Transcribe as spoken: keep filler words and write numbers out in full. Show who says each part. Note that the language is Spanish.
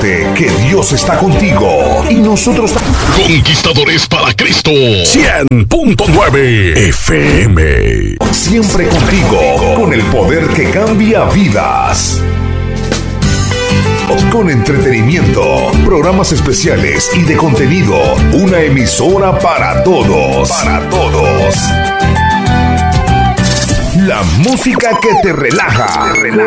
Speaker 1: Recuérdate que Dios está contigo y nosotros también.
Speaker 2: Conquistadores para Cristo.
Speaker 1: cien punto nueve F M. Siempre contigo, con el poder que cambia vidas. Con entretenimiento, programas especiales y de contenido. Una emisora para todos. Para todos. La música que te relaja.